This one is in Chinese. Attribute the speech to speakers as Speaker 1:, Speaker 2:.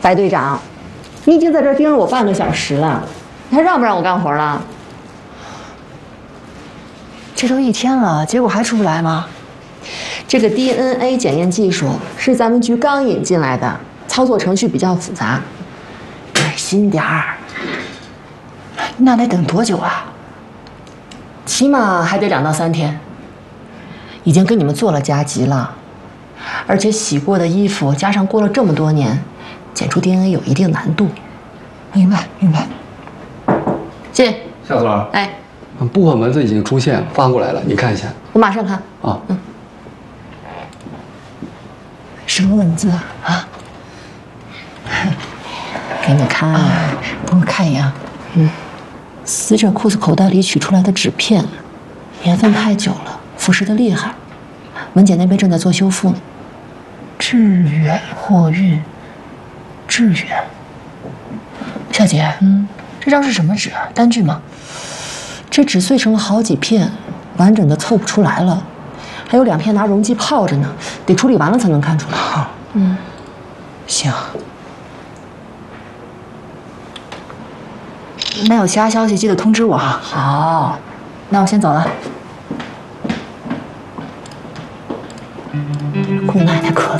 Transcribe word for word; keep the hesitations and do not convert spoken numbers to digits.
Speaker 1: 白队长，你已经在这儿盯着我半个小时了，你还让不让我干活了？
Speaker 2: 这都一天了，结果还出不来吗？
Speaker 1: 这个 D N A 检验技术是咱们局刚引进来的，操作程序比较复杂。
Speaker 2: 耐心点儿。那得等多久啊？
Speaker 1: 起码还得两到三天。已经给你们做了加急了，而且洗过的衣服加上过了这么多年，检出 D N A 有一定难度。
Speaker 2: 明白，明白。
Speaker 1: 进。
Speaker 3: 夏总，
Speaker 1: 哎，
Speaker 3: 部分文字已经出现发过来了，你看一下。
Speaker 1: 我马上看。
Speaker 3: 啊，
Speaker 1: 嗯。
Speaker 2: 什么文字啊？啊？
Speaker 1: 给你看，
Speaker 2: 帮我看一眼。
Speaker 1: 嗯，死者裤子口袋里取出来的纸片，年份太久了，腐蚀的厉害。文检那边正在做修复呢。
Speaker 2: 致远货运，致远。小姐，嗯，这张是什么纸啊？单据吗？
Speaker 1: 这纸碎成了好几片，完整的凑不出来了。还有两片拿溶剂泡着呢，得处理完了才能看出来。
Speaker 2: 好，
Speaker 1: 嗯，
Speaker 2: 行。那有其他消息记得通知我啊。
Speaker 1: 好，那我先走了。姑奶奶可